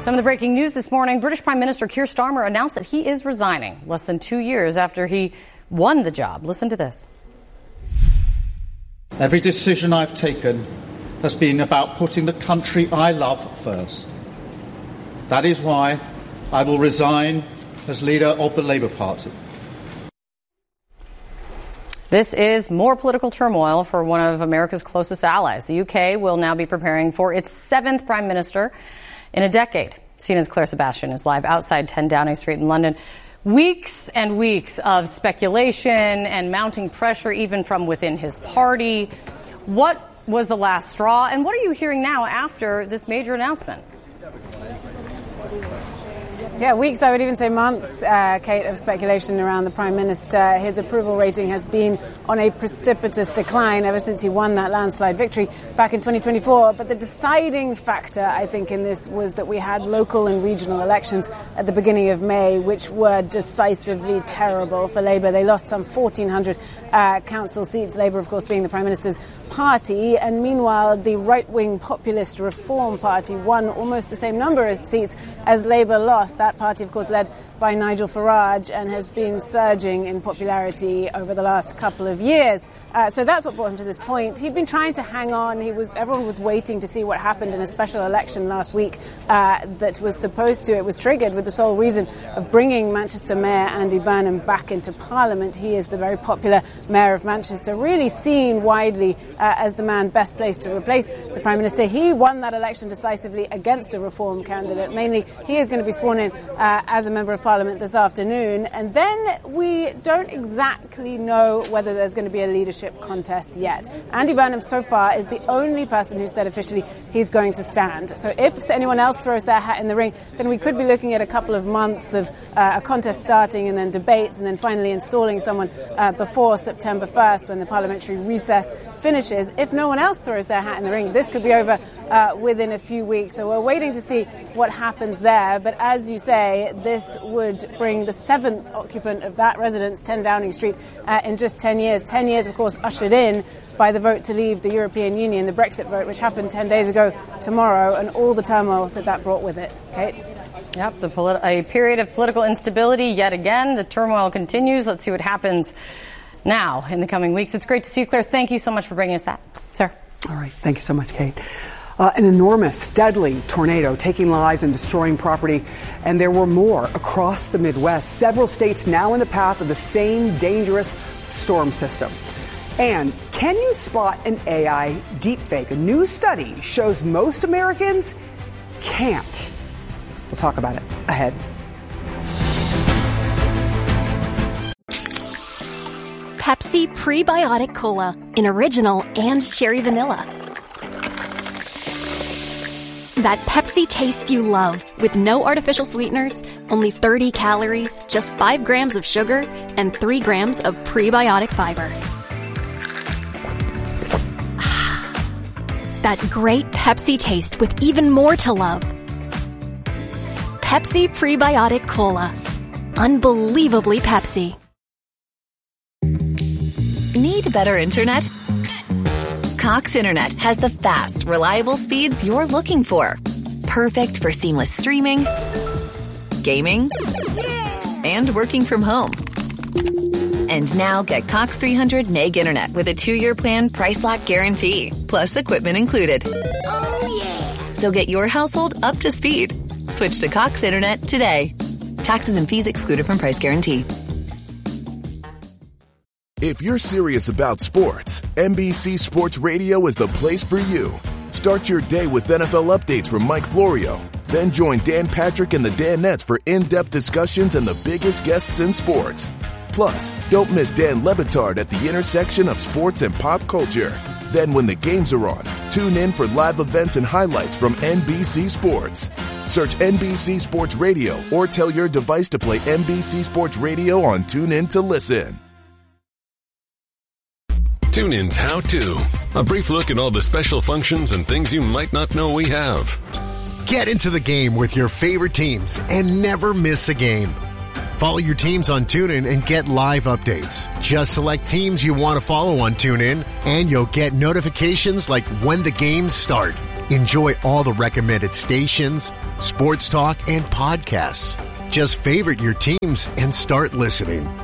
Some of the breaking news this morning, British Prime Minister Keir Starmer announced that he is resigning less than 2 years after he won the job. Listen to this. Every decision I've taken has been about putting the country I love first. That is why I will resign as leader of the Labour Party. This is more political turmoil for one of America's closest allies. The UK will now be preparing for its 7th Prime Minister in a decade. CNN's Claire Sebastian is live outside 10 Downing Street in London. Weeks and weeks of speculation and mounting pressure even from within his party. What was the last straw, and what are you hearing now after this major announcement? Yeah, weeks, I would even say months, Kate, of speculation around the Prime Minister. His approval rating has been on a precipitous decline ever since he won that landslide victory back in 2024. But the deciding factor, I think, in this was that we had local and regional elections at the beginning of May, which were decisively terrible for Labour. They lost some 1,400 council seats, Labour, of course, being the Prime Minister's party, and meanwhile the right-wing populist Reform Party won almost the same number of seats as Labour lost. That party, of course, led by Nigel Farage, and has been surging in popularity over the last couple of years. So that's what brought him to this point. He'd been trying to hang on. Everyone was waiting to see what happened in a special election last week that was triggered with the sole reason of bringing Manchester Mayor Andy Burnham back into Parliament. He is the very popular Mayor of Manchester, really seen widely as the man best placed to replace the Prime Minister. He won that election decisively against a Reform candidate. Mainly, he is going to be sworn in as a Member of Parliament this afternoon. And then we don't exactly know whether there's going to be a leadership contest yet. Andy Burnham so far is the only person who said officially he's going to stand. So if anyone else throws their hat in the ring, then we could be looking at a couple of months of a contest starting and then debates and then finally installing someone before September 1st when the parliamentary recess finishes. If no one else throws their hat in the ring, this could be over within a few weeks. So we're waiting to see what happens there. But as you say, this would bring the 7th occupant of that residence, 10 Downing Street, in just 10 years. 10 years, of course, ushered in by the vote to leave the European Union, the Brexit vote, which happened 10 days ago tomorrow, and all the turmoil that brought with it. Kate? Yep, a period of political instability yet again. The turmoil continues. Let's see what happens now in the coming weeks. It's great to see you, Claire. Thank you so much for bringing us that. Sir. All right. Thank you so much, Kate. An enormous, deadly tornado taking lives and destroying property. And there were more across the Midwest. Several states now in the path of the same dangerous storm system. And can you spot an AI deepfake? A new study shows most Americans can't. We'll talk about it ahead. Pepsi Prebiotic Cola in original and cherry vanilla. That Pepsi taste you love with no artificial sweeteners, only 30 calories, just 5 grams of sugar, and 3 grams of prebiotic fiber. That great Pepsi taste with even more to love. Pepsi Prebiotic Cola. Unbelievably Pepsi. Need better internet? Cox Internet has the fast, reliable speeds you're looking for. Perfect for seamless streaming, gaming, and working from home. And now get Cox 300 meg internet with a 2-year plan price lock guarantee, plus equipment included. Oh yeah! So get your household up to speed. Switch to Cox Internet today. Taxes and fees excluded from price guarantee. If you're serious about sports, NBC Sports Radio is the place for you. Start your day with NFL updates from Mike Florio. Then join Dan Patrick and the Danettes for in-depth discussions and the biggest guests in sports. Plus, don't miss Dan Le Batard at the intersection of sports and pop culture. Then when the games are on, tune in for live events and highlights from NBC Sports. Search NBC Sports Radio or tell your device to play NBC Sports Radio on TuneIn to listen. TuneIn's How To. A brief look at all the special functions and things you might not know we have. Get into the game with your favorite teams and never miss a game. Follow your teams on TuneIn and get live updates. Just select teams you want to follow on TuneIn, and you'll get notifications like when the games start. Enjoy all the recommended stations, sports talk, and podcasts. Just favorite your teams and start listening.